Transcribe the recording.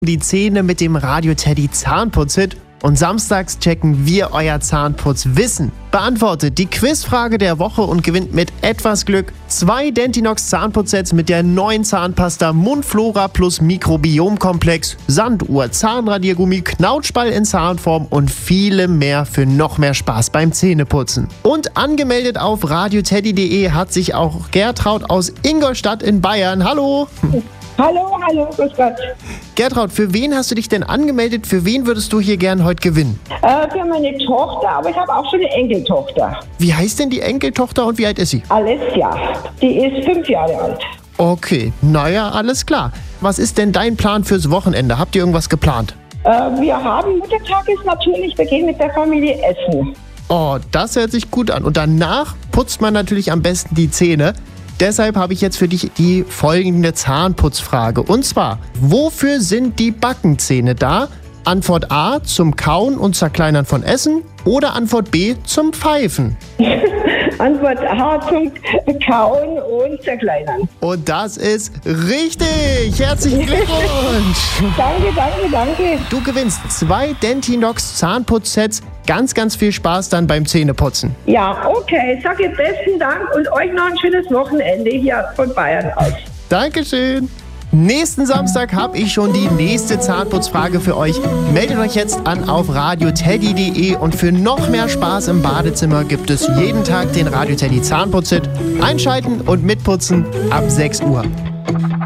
Die Zähne mit dem Radio Teddy Zahnputz-Hit und samstags checken wir euer Zahnputzwissen. Beantwortet die Quizfrage der Woche und gewinnt mit etwas Glück 2 Dentinox Zahnputzsets mit der neuen Zahnpasta Mundflora plus Mikrobiomkomplex, Sanduhr, Zahnradiergummi, Knautschball in Zahnform und viele mehr für noch mehr Spaß beim Zähneputzen. Und angemeldet auf radioteddy.de hat sich auch Gertraud aus Ingolstadt in Bayern. Hallo! Hallo, grüß Gott. Gertraud, für wen hast du dich denn angemeldet? Für wen würdest du hier gern heute gewinnen? Für meine Tochter, aber ich habe auch schon eine Enkeltochter. Wie heißt denn die Enkeltochter und wie alt ist sie? Alessia, die ist 5 Jahre alt. Okay, naja, alles klar. Was ist denn dein Plan fürs Wochenende? Habt ihr irgendwas geplant? Wir haben Muttertag ist natürlich, wir gehen mit der Familie essen. Oh, das hört sich gut an. Und danach putzt man natürlich am besten die Zähne. Deshalb habe ich jetzt für dich die folgende Zahnputzfrage. Und zwar, wofür sind die Backenzähne da? Antwort A, zum Kauen und Zerkleinern von Essen. Oder Antwort B, zum Pfeifen. Antwort A, zum Kauen und Zerkleinern. Und das ist richtig. Herzlichen Glückwunsch. Danke. Du gewinnst 2 Dentinox Zahnputzsets. Ganz viel Spaß dann beim Zähneputzen. Ja, okay. Sage besten Dank und euch noch ein schönes Wochenende hier von Bayern aus. Dankeschön. Nächsten Samstag habe ich schon die nächste Zahnputzfrage für euch. Meldet euch jetzt an auf radioteddy.de und für noch mehr Spaß im Badezimmer gibt es jeden Tag den Radio Teddy Zahnputz-Hit. Einschalten und mitputzen ab 6 Uhr.